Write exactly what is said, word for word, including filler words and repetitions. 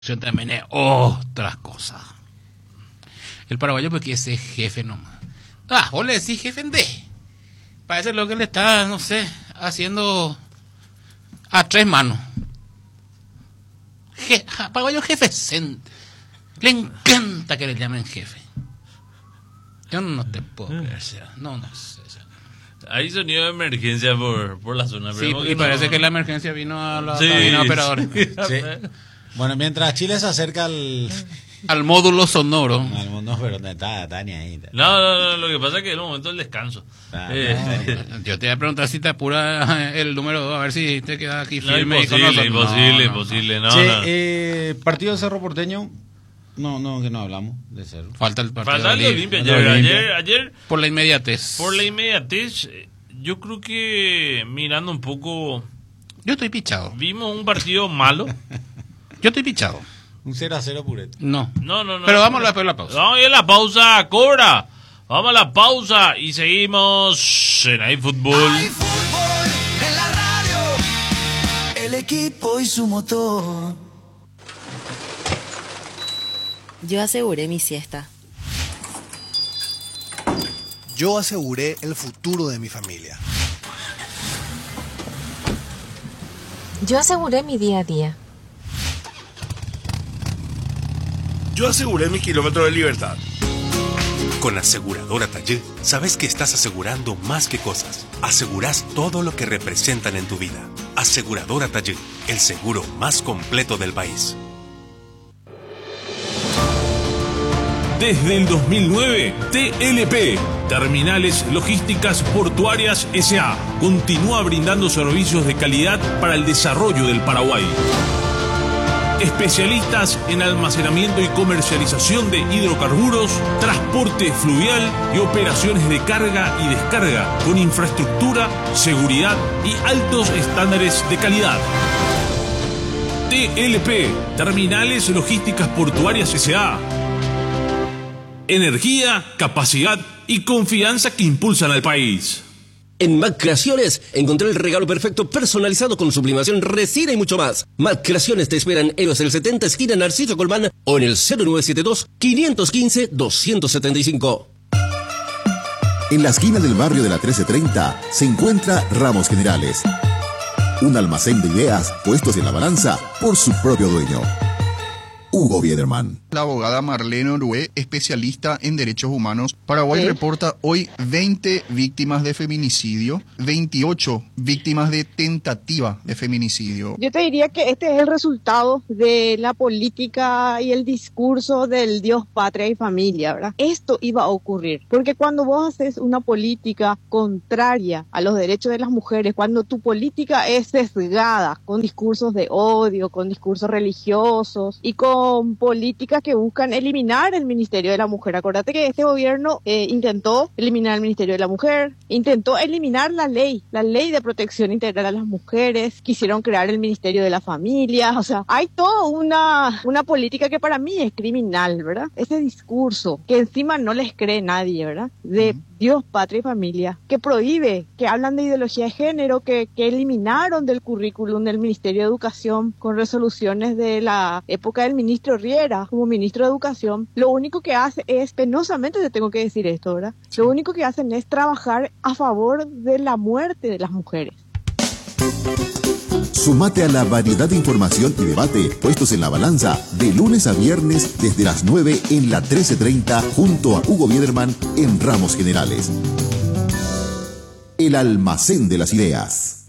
También es otras cosas. El paraguayo porque ese jefe nomás. Ah, vos le decís jefe en D. Parece lo que le está, no sé, haciendo a tres manos. Je, paraguayo jefe sen. Le encanta que le llamen jefe. Yo no te puedo creer, no, no sé. Hay sonido de emergencia por, por la zona. Sí, y que parece no... que la emergencia vino a la sí, cabina operadora. Sí. Bueno, mientras Chile se acerca al... al módulo sonoro. Al, no, pero no está Tania ahí. No, no, no, lo que pasa es que es el momento del descanso. Ah, eh, no, yo te voy a preguntar si te apura el número dos, a ver si te queda aquí no, firme. imposible, y con imposible, no, no, imposible, no, sí, no. Eh, partido de Cerro Porteño. No, no, que no hablamos de Cerro. Falta el partido Falta el de Olimpia. Olimpia. Ayer, Olimpia. ayer, ayer, Por la inmediatez. por la inmediatez, yo creo que mirando un poco, Yo estoy pichado. vimos un partido malo. Yo estoy pichado. Un cero a cero purete. No. No, no, no. Pero vamos después de la pausa. Vamos a ir a la pausa, Cobra. Vamos a la pausa y seguimos en Hay Fútbol. Hay fútbol en la radio, el equipo y su motor. Yo aseguré mi siesta. Yo aseguré el futuro de mi familia. Yo aseguré mi día a día. Yo aseguré mi kilómetro de libertad. Con Aseguradora Taller, sabes que estás asegurando más que cosas. Asegurás todo lo que representan en tu vida. Aseguradora Taller, el seguro más completo del país. Desde el dos mil nueve, T L P, Terminales Logísticas Portuarias S A, continúa brindando servicios de calidad para el desarrollo del Paraguay. Especialistas en almacenamiento y comercialización de hidrocarburos, transporte fluvial y operaciones de carga y descarga con infraestructura, seguridad y altos estándares de calidad. T L P, Terminales Logísticas Portuarias S A. Energía, capacidad y confianza que impulsan al país. En Mac Creaciones encontré el regalo perfecto personalizado con sublimación, resina y mucho más. Mac Creaciones te espera en Héroes del setenta, esquina Narciso Colmán, o en el cero nueve siete dos, cinco uno cinco, dos siete cinco. En la esquina del barrio de la trece treinta se encuentra Ramos Generales. Un almacén de ideas puestos en la balanza por su propio dueño. Hugo Biederman. La abogada Marlene Orué, especialista en derechos humanos. Paraguay ¿Sí? reporta hoy veinte víctimas de feminicidio, veintiocho víctimas de tentativa de feminicidio. Yo te diría que este es el resultado de la política y el discurso del Dios, patria y familia, ¿verdad? Esto iba a ocurrir, porque cuando vos haces una política contraria a los derechos de las mujeres, cuando tu política es sesgada con discursos de odio, con discursos religiosos y con Con políticas que buscan eliminar el Ministerio de la Mujer. Acordate que este gobierno eh, intentó eliminar el Ministerio de la Mujer, intentó eliminar la ley, la ley de protección integral a las mujeres, quisieron crear el Ministerio de la Familia, o sea, hay toda una, una política que para mí es criminal, ¿verdad? Ese discurso que encima no les cree nadie, ¿verdad? De Dios, patria y familia, que prohíbe, que hablan de ideología de género, que, que eliminaron del currículum del Ministerio de Educación con resoluciones de la época del ministro Riera como ministro de Educación. Lo único que hace es, penosamente te tengo que decir esto, ¿verdad? Lo único que hacen es trabajar a favor de la muerte de las mujeres. Sumate a la variedad de información y debate puestos en la balanza de lunes a viernes desde las nueve en la trece treinta junto a Hugo Biederman en Ramos Generales. El almacén de las ideas.